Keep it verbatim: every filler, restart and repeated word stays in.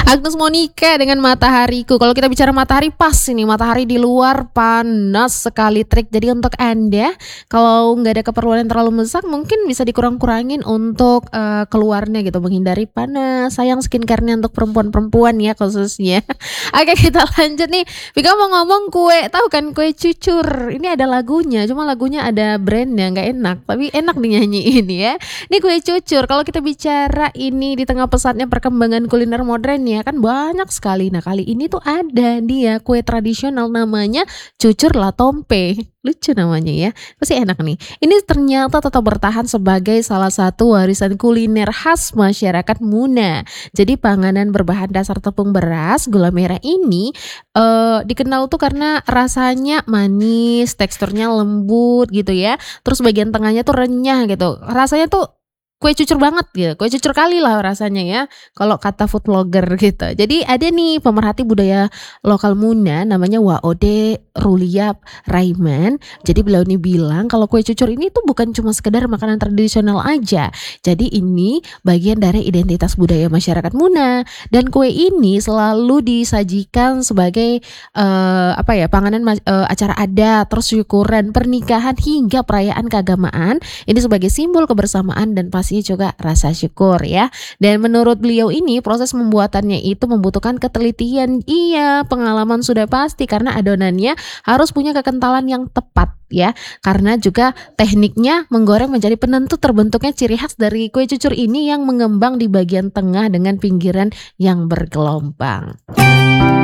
Agnes Monica dengan Matahariku. Kalau kita bicara matahari, pas ini matahari di luar panas sekali trik. Jadi untuk Anda kalau nggak ada keperluan yang terlalu mendesak, mungkin bisa dikurang-kurangin untuk uh, keluarnya gitu, menghindari panas. Sayang skincare-nya untuk perempuan-perempuan ya khususnya. Oke, kita lanjut nih. Vika mau ngomong kue, tahu kan kue cucur? Ini ada lagunya, cuma lagunya ada brandnya, nggak enak, tapi enak dinyanyiin ya. Ini kue cucur. Kalau kita bicara ini di tengah pesatnya perkembangan kuliner modern ya, kan banyak sekali. Nah kali ini tuh ada dia kue tradisional namanya cucur la tompe. Lucu namanya ya, pasti enak nih. Ini ternyata tetap bertahan sebagai salah satu warisan kuliner khas masyarakat Muna. Jadi panganan berbahan dasar tepung beras, gula merah ini uh, dikenal tuh karena rasanya manis, teksturnya lembut gitu ya. Terus bagian tengahnya tuh renyah gitu. Rasanya tuh kue cucur banget gitu, kue cucur kali lah rasanya ya, kalau kata food blogger gitu. Jadi ada nih pemerhati budaya lokal Muna namanya Waode Ruliap Raiman. Jadi beliau ini bilang kalau kue cucur ini tuh bukan cuma sekedar makanan tradisional aja. Jadi ini bagian dari identitas budaya masyarakat Muna, dan kue ini selalu disajikan sebagai uh, apa ya, panganan uh, acara adat, terus syukuran, pernikahan hingga perayaan keagamaan. Ini sebagai simbol kebersamaan dan pastinya juga rasa syukur ya. Dan menurut beliau ini proses pembuatannya itu membutuhkan ketelitian. Iya, pengalaman sudah pasti karena adonannya harus punya kekentalan yang tepat ya. Karena juga tekniknya menggoreng menjadi penentu terbentuknya ciri khas dari kue cucur ini yang mengembang di bagian tengah dengan pinggiran yang bergelombang.